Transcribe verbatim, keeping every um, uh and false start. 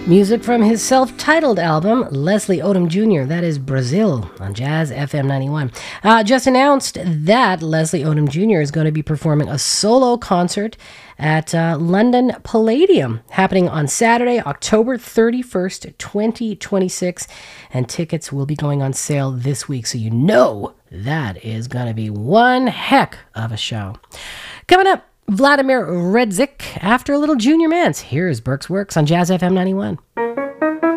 Music from his self-titled album, Leslie Odom Junior That is Brazil on Jazz F M ninety-one. Uh, just announced that Leslie Odom Junior is going to be performing a solo concert at uh, London Palladium, happening on Saturday, October thirty-first, twenty twenty-six. And tickets will be going on sale this week, so you know that is going to be one heck of a show. Coming up, Vladimir Redzik after a little Junior Mance. Here's Burke's Works on Jazz F M ninety-one.